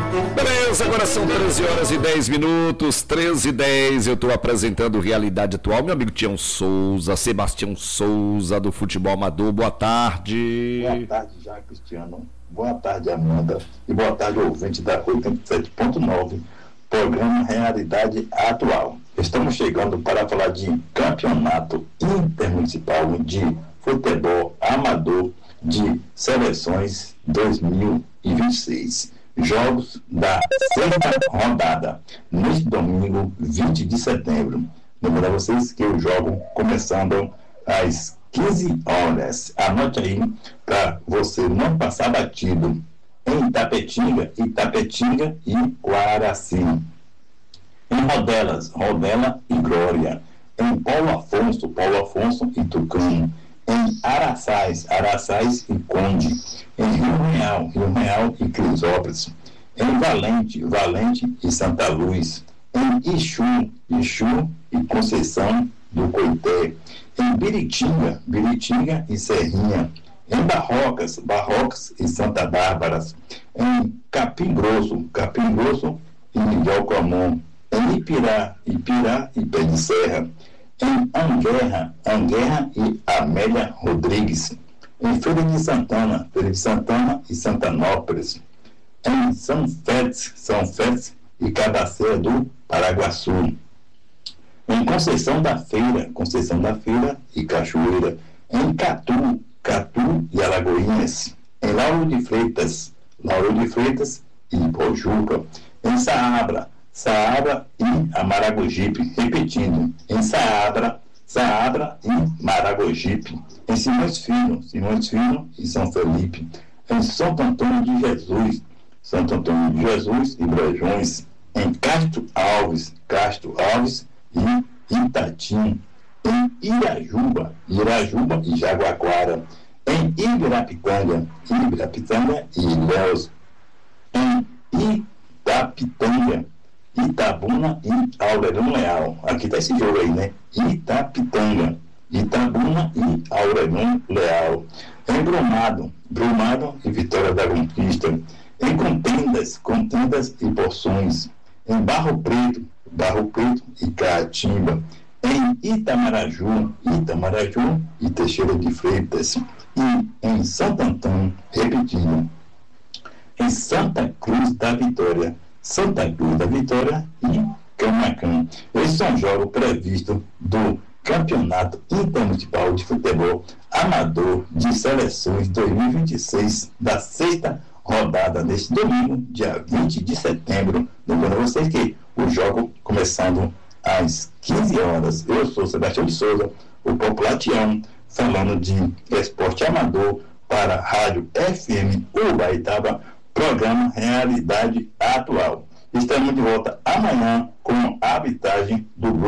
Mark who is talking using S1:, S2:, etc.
S1: Beleza, agora são 13 horas e 10 minutos, 13h10, eu estou apresentando Realidade Atual, meu amigo Tião Souza, Sebastião Souza, do Futebol Amador, boa tarde.
S2: Boa tarde, já, Cristiano. Boa tarde, Amanda. E boa tarde, ouvinte da 87.9, programa Realidade Atual. Estamos chegando para falar de campeonato intermunicipal de futebol amador de seleções 2026. Jogos da sexta rodada, neste domingo 20 de setembro. Lembro a vocês que os jogos começando às 15 horas. Anote aí para você não passar batido. Em Itapetinga e Guaraci. Em Rodelas, Rodela e Glória. Em Paulo Afonso e Tucano. Em Araçais e Conde. Em Rio Real e Crisópolis. Em Valente e Santa Luz. Em Ixu e Conceição do Coité. Em Biritinga e Serrinha. Em Barrocas e Santa Bárbara. Em Capim Grosso e Miguel Comum. Em Ipirá e Pé de Serra. Em Anguerra e Amélia Rodrigues. Em Feira de Santana e Santanópolis. Em São Félix e Cabaceiras do Paraguaçu. Em Conceição da Feira e Cachoeira. Em Catu e Alagoinhas. Em Lauro de Freitas e Pojuca. Em Saabra e Maragogipe. Repetindo, em Saabra e Maragogipe. Em Simões Filho e São Felipe. Em Santo Antônio de Jesus e Brejões. Em Castro Alves e Itatim. Em Irajuba e Jaguaquara. Em Ibirapitanga e Ilhéus. Em Itapitanga, Itabuna e Aurelino Leal. Aqui está esse jogo aí, né? Itapitanga, Itabuna e Aurelino Leal. Em Brumado e Vitória da Conquista. Em Contendas e Porções. Em Barro Preto e Caatimba. Em Itamaraju e Teixeira de Freitas. E em Santo Antônio, repetindo, em Santa Cruz da Vitória e Camacan. Esses são jogos previstos do Campeonato Intermunicipal de Futebol Amador de Seleções 2026, da sexta rodada neste domingo, dia 20 de setembro. Lembrando a vocês que o jogo começando às 15 horas. Eu sou Sebastião de Souza, o popular Tião, falando de esporte amador para a Rádio FM Ubaitaba, programa Realidade Atual. Estamos de volta amanhã com a arbitragem do